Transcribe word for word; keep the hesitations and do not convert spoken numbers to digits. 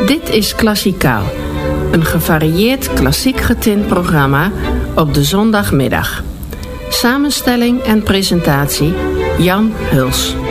Dit is Klassikaal, een gevarieerd klassiek getint programma op de zondagmiddag. Samenstelling en presentatie Jan Huls.